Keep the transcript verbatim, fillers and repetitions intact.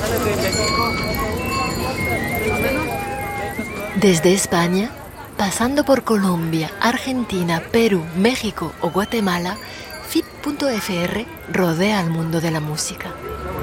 Desde España, pasando por Colombia, Argentina, Perú, México o Guatemala, F I T punto F R rodea al mundo de la música.